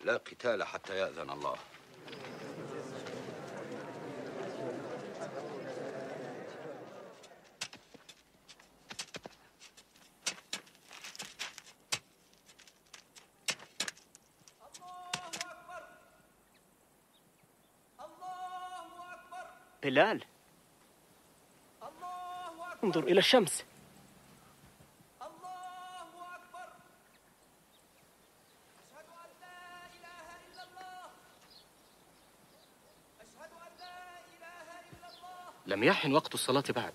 لا قتال حتى يأذن الله. بلال، انظر إلى الشمس. لم يحن وقت الصلاة بعد.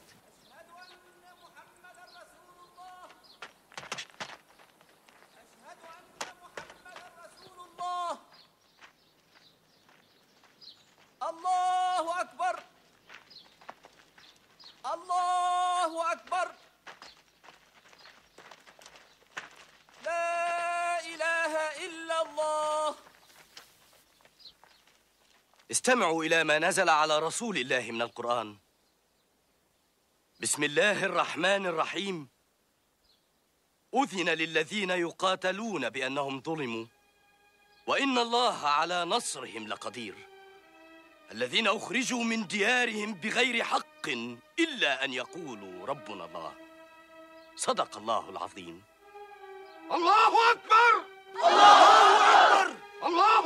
الله أكبر. الله أكبر. لا إله إلا الله. استمعوا إلى ما نزل على رسول الله من القرآن. بسم الله الرحمن الرحيم. أذن للذين يقاتلون بأنهم ظلموا وإن الله على نصرهم لقدير. الذين أخرجوا من ديارهم بغير حق إلا أن يقولوا ربنا الله. صدق الله العظيم. الله أكبر. الله أكبر. الله